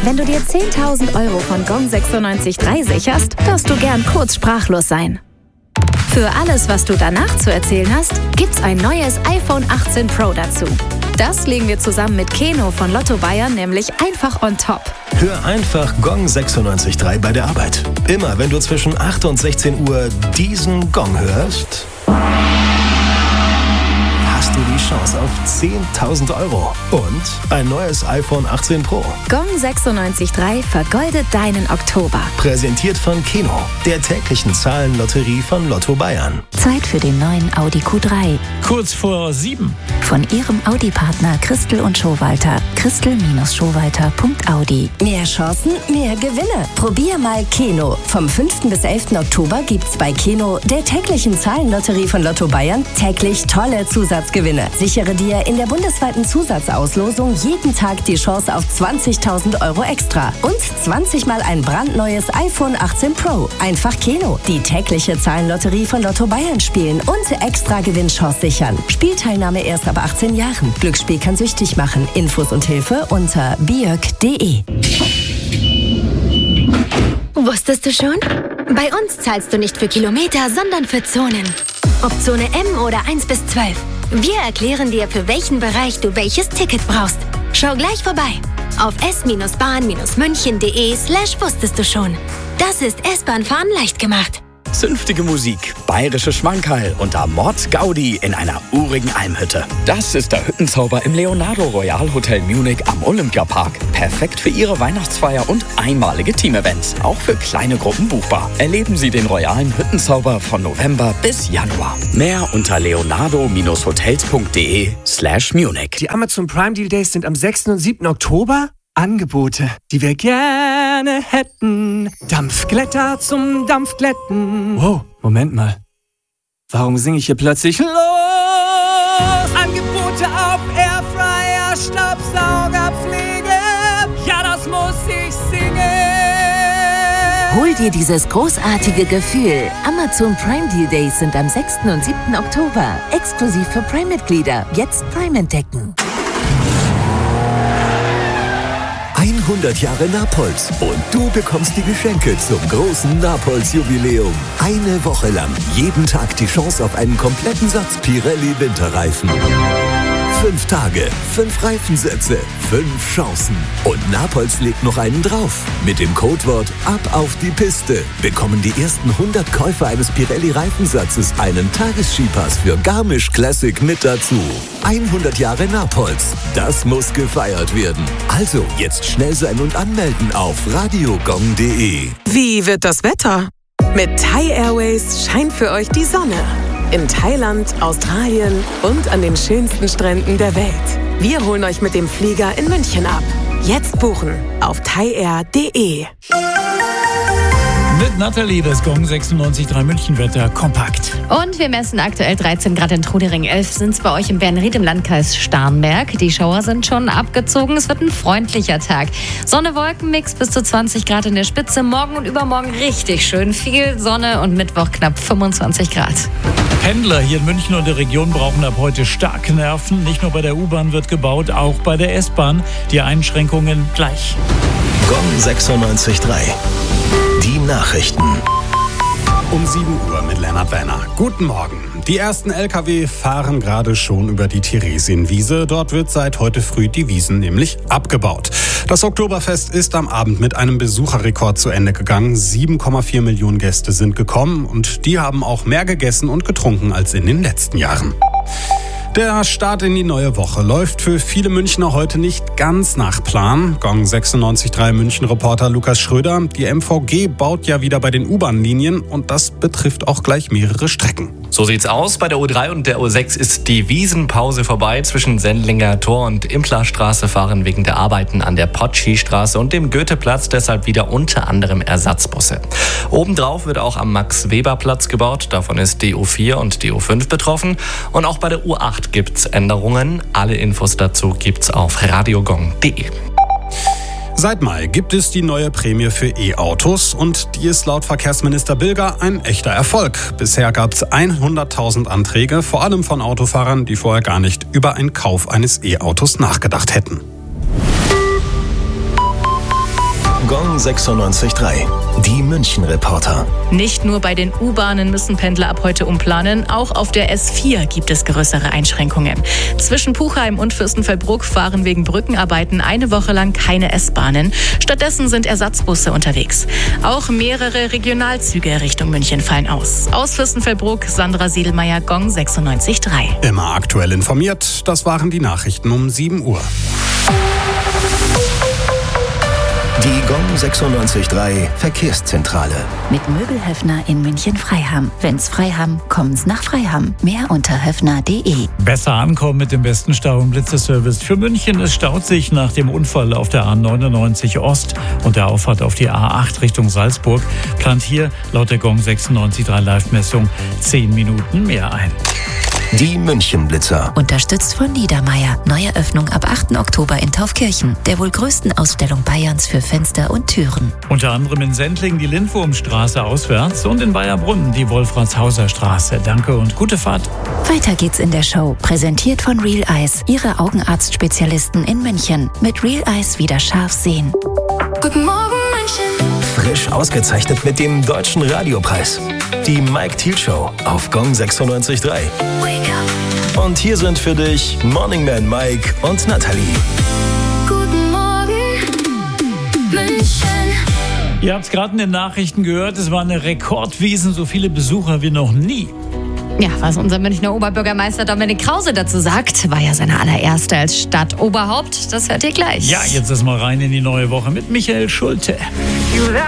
Wenn du dir 10.000 € von Gong 96.3 sicherst, darfst du gern kurz sprachlos sein. Für alles, was du danach zu erzählen hast, gibt's ein neues iPhone 18 Pro dazu. Das legen wir zusammen mit Keno von Lotto Bayern nämlich einfach on top. Hör einfach Gong 96.3 bei der Arbeit. Immer wenn du zwischen 8 und 16 Uhr diesen Gong hörst, hast du die Chance auf 10.000 € und ein neues iPhone 18 Pro. Gong 96.3 vergoldet deinen Oktober. Präsentiert von Keno, der täglichen Zahlenlotterie von Lotto Bayern. Zeit für den neuen Audi Q3. Kurz vor 7. Von Ihrem Audi-Partner Christel und Schowalter. Christel-Schowalter.audi. Mehr Chancen, mehr Gewinne. Probier mal Keno. Vom 5. bis 11. Oktober gibt's bei Keno, der täglichen Zahlenlotterie von Lotto Bayern, täglich tolle Zusatzgewinne. Sichere dir in der bundesweiten Zusatzauslosung jeden Tag die Chance auf 20.000 € extra. Und 20 mal ein brandneues iPhone 18 Pro. Einfach Keno. Die tägliche Zahlenlotterie von Lotto Bayern spielen und extra Gewinnchance sichern. Spielteilnahme erst ab 18 Jahren. Glücksspiel kann süchtig machen. Infos und Hilfe unter biök.de. Wusstest du schon? Bei uns zahlst du nicht für Kilometer, sondern für Zonen. Ob Zone M oder 1 bis 12. Wir erklären dir, für welchen Bereich du welches Ticket brauchst. Schau gleich vorbei auf s-bahn-münchen.de/wusstest du schon. Das ist S-Bahn-Fahren leicht gemacht. Zünftige Musik, bayerische Schmankerl und Mord Gaudi in einer urigen Almhütte. Das ist der Hüttenzauber im Leonardo Royal Hotel Munich am Olympiapark. Perfekt für Ihre Weihnachtsfeier und einmalige Teamevents. Auch für kleine Gruppen buchbar. Erleben Sie den royalen Hüttenzauber von November bis Januar. Mehr unter leonardo-hotels.de/Munich. Die Amazon Prime Deal Days sind am 6. und 7. Oktober. Angebote, die wir gerne hätten. Dampfglätter zum Dampfglätten. Wow, Moment mal. Warum singe ich hier plötzlich los? Angebote auf Airfryer, Staubsaugerpflege. Ja, das muss ich singen. Hol dir dieses großartige Gefühl. Amazon Prime Deal Days sind am 6. und 7. Oktober. Exklusiv für Prime-Mitglieder. Jetzt Prime entdecken. 100 Jahre Napolz und du bekommst die Geschenke zum großen Napolz-Jubiläum. Eine Woche lang, jeden Tag die Chance auf einen kompletten Satz Pirelli Winterreifen. 5 Tage, 5 Reifensätze, 5 Chancen. Und Napolz legt noch einen drauf. Mit dem Codewort Ab auf die Piste bekommen die ersten 100 Käufer eines Pirelli-Reifensatzes einen Tagesskipass für Garmisch Classic mit dazu. 100 Jahre Napolz, das muss gefeiert werden. Also jetzt schnell sein und anmelden auf radiogong.de. Wie wird das Wetter? Mit Thai Airways scheint für euch die Sonne. In Thailand, Australien und an den schönsten Stränden der Welt. Wir holen euch mit dem Flieger in München ab. Jetzt buchen auf thaiair.de. Mit Nathalie, das Gong 96.3 München-Wetter kompakt. Und wir messen aktuell 13 Grad in Trudering, 11 sind es bei euch in Bernried im Landkreis Starnberg. Die Schauer sind schon abgezogen, es wird ein freundlicher Tag. Sonne-Wolken-Mix bis zu 20 Grad in der Spitze. Morgen und übermorgen richtig schön, viel Sonne und Mittwoch knapp 25 Grad. Pendler hier in München und der Region brauchen ab heute starke Nerven. Nicht nur bei der U-Bahn wird gebaut, auch bei der S-Bahn. Die Einschränkungen gleich. Gong 96.3. Die Nachrichten. Um 7 Uhr mit Lennart Wenner. Guten Morgen. Die ersten LKW fahren gerade schon über die Theresienwiese. Dort wird seit heute früh die Wiesen nämlich abgebaut. Das Oktoberfest ist am Abend mit einem Besucherrekord zu Ende gegangen. 7,4 Millionen Gäste sind gekommen und die haben auch mehr gegessen und getrunken als in den letzten Jahren. Der Start in die neue Woche läuft für viele Münchner heute nicht ganz nach Plan. Gong 96.3 München-Reporter Lukas Schröder. Die MVG baut ja wieder bei den U-Bahn-Linien und das betrifft auch gleich mehrere Strecken. So sieht's aus. Bei der U3 und der U6 ist die Wiesenpause vorbei. Zwischen Sendlinger Tor und Implerstraße fahren wegen der Arbeiten an der Potschi-Straße und dem Goetheplatz deshalb wieder unter anderem Ersatzbusse. Obendrauf wird auch am Max-Weber-Platz gebaut. Davon ist die U4 und die U5 betroffen. Und auch bei der U8 gibt's Änderungen. Alle Infos dazu gibt's auf radiogong.de. Seit Mai gibt es die neue Prämie für E-Autos und die ist laut Verkehrsminister Bilger ein echter Erfolg. Bisher gab es 100.000 Anträge, vor allem von Autofahrern, die vorher gar nicht über einen Kauf eines E-Autos nachgedacht hätten. Gong 96.3. Die München-Reporter. Nicht nur bei den U-Bahnen müssen Pendler ab heute umplanen, auch auf der S4 gibt es größere Einschränkungen. Zwischen Puchheim und Fürstenfeldbruck fahren wegen Brückenarbeiten eine Woche lang keine S-Bahnen. Stattdessen sind Ersatzbusse unterwegs. Auch mehrere Regionalzüge Richtung München fallen aus. Aus Fürstenfeldbruck, Sandra Siedelmeier, Gong 96.3. Immer aktuell informiert, das waren die Nachrichten um 7 Uhr. Die Gong 96.3 Verkehrszentrale. Mit Möbelhöfner in München-Freiham. Wenn's Freiham, kommen's nach Freiham. Mehr unter höfner.de. Besser ankommen mit dem besten Stau- und Blitzeservice für München. Es staut sich nach dem Unfall auf der A99 Ost und der Auffahrt auf die A8 Richtung Salzburg. Plant hier laut der Gong 96.3 Live-Messung 10 Minuten mehr ein. Die München-Blitzer. Unterstützt von Niedermeyer. Neue Öffnung ab 8. Oktober in Taufkirchen. Der wohl größten Ausstellung Bayerns für Fenster und Türen. Unter anderem in Sendling die Lindwurmstraße auswärts und in Bayerbrunn die Wolfratshauser Straße. Danke und gute Fahrt. Weiter geht's in der Show. Präsentiert von Real Eyes. Ihre Augenarztspezialisten in München. Mit Real Eyes wieder scharf sehen. Guten Morgen, München. Frisch ausgezeichnet mit dem Deutschen Radiopreis. Die Mike Thiel Show auf Gong 96.3. Und hier sind für dich Morning Man Mike und Nathalie. Guten Morgen, München. Ihr habt es gerade in den Nachrichten gehört, es war eine Rekordwiesen, so viele Besucher wie noch nie. Ja, was unser Münchner Oberbürgermeister Dominik Krause dazu sagt, war ja seine allererste als Stadtoberhaupt. Das hört ihr gleich. Ja, jetzt ist mal rein in die neue Woche mit Michael Schulte.